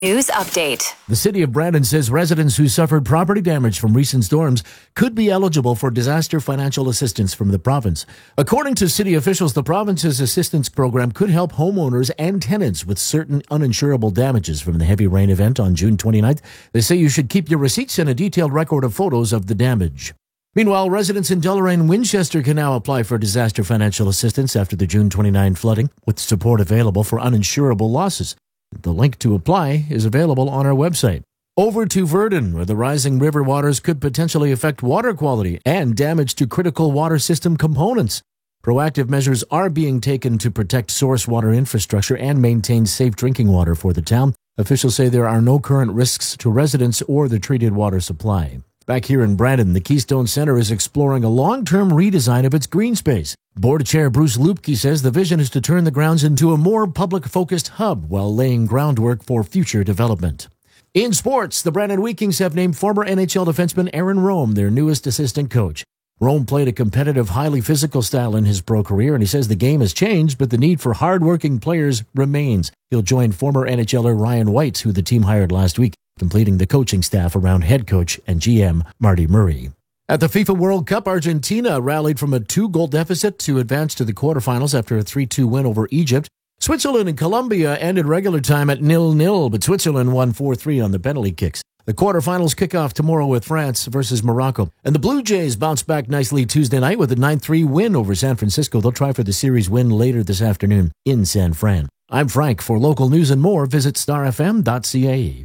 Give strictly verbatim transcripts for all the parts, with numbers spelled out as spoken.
News update. The city of Brandon says residents who suffered property damage from recent storms could be eligible for disaster financial assistance from the province. According to city officials, the province's assistance program could help homeowners and tenants with certain uninsurable damages from the heavy rain event on June twenty-ninth. They say you should keep your receipts and a detailed record of photos of the damage. Meanwhile, residents in Deloraine and Winchester can now apply for disaster financial assistance after the June twenty-ninth flooding, with support available for uninsurable losses. The link to apply is available on our website. Over to Verdon, where the rising river waters could potentially affect water quality and damage to critical water system components. Proactive measures are being taken to protect source water infrastructure and maintain safe drinking water for the town. Officials say there are no current risks to residents or the treated water supply. Back here in Brandon, the Keystone Centre is exploring a long-term redesign of its green space. Board Chair Bruce Lupke says the vision is to turn the grounds into a more public-focused hub while laying groundwork for future development. In sports, the Brandon Wheat Kings have named former N H L defenseman Aaron Rome their newest assistant coach. Rome played a competitive, highly physical style in his pro career, and he says the game has changed, but the need for hard-working players remains. He'll join former NHLer Ryan White, who the team hired last week, completing the coaching staff around head coach and G M Marty Murray. At the FIFA World Cup, Argentina rallied from a two-goal deficit to advance to the quarterfinals after a three two win over Egypt. Switzerland and Colombia ended regular time at nil nil, but Switzerland won four three on the penalty kicks. The quarterfinals kick off tomorrow with France versus Morocco. And the Blue Jays bounced back nicely Tuesday night with a nine three win over San Francisco. They'll try for the series win later this afternoon in San Fran. I'm Frank. For local news and more, visit star f m dot c a e.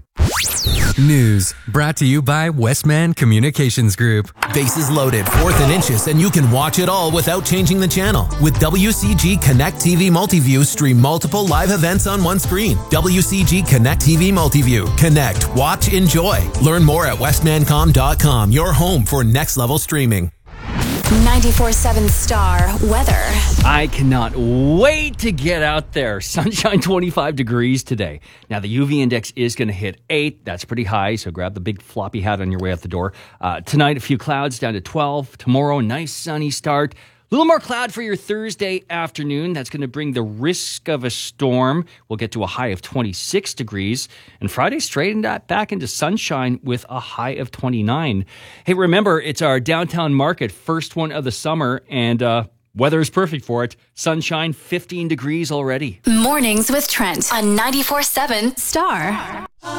News brought to you by Westman Communications Group. Bases loaded, fourth and inches, and you can watch it all without changing the channel. With W C G Connect T V Multiview, stream multiple live events on one screen. W C G Connect T V Multiview. Connect, watch, enjoy. Learn more at westmancom dot com, your home for next level streaming. ninety-four point seven Star weather. I cannot wait to get out there. Sunshine, twenty-five degrees today. Now, the U V index is going to hit eight. That's pretty high, so grab the big floppy hat on your way out the door. Uh, tonight, a few clouds down to twelve. Tomorrow, nice sunny start. A little more cloud for your Thursday afternoon. That's going to bring the risk of a storm. We'll get to a high of twenty-six degrees. And Friday, straightened back into sunshine with a high of twenty-nine. Hey, remember, it's our downtown market, first one of the summer, and uh, weather is perfect for it. Sunshine, fifteen degrees already. Mornings with Trent on ninety-four point seven Star.